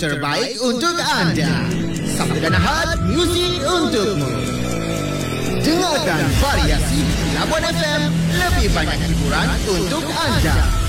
terbaik untuk anda. Sabtu dan Ahad, muzik untukmu. Dengarkan variasi Labuan FM, lebih banyak hiburan untuk anda.